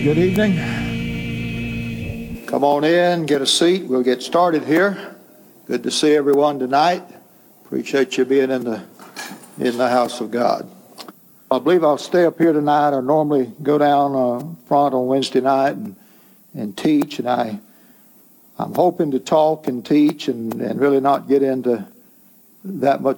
Good evening. Come on in, get a seat. We'll get started here. Good to see everyone tonight. Appreciate you being in the house of God. I believe I'll stay up here tonight. I normally go down front on Wednesday night and teach, and I'm hoping to talk and teach and really not get into that much